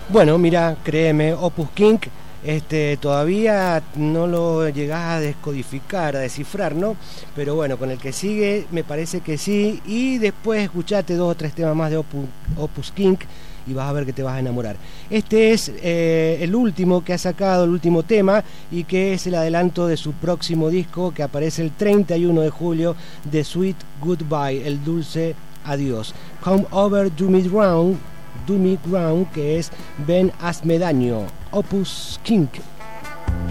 Bueno, mira, créeme, Opus Kink, todavía no lo llegás a descodificar, a descifrar, ¿no? Pero bueno, con el que sigue me parece que sí, y después escuchate 2 o 3 temas más de Opus Kink y vas a ver que te vas a enamorar. Este es el último que ha sacado, el último tema, y que es el adelanto de su próximo disco que aparece el 31 de julio, The Sweet Goodbye, el dulce adiós. Come Over, Do Me Ground, que es Ven Hazme Daño, Opus Kink.